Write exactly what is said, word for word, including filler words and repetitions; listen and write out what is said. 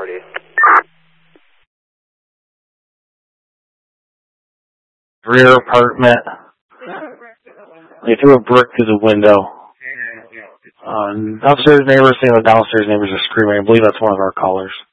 forty. Rear apartment. They threw a brick through the window. Uh, upstairs neighbors saying the downstairs neighbors are screaming. I believe that's one of our callers.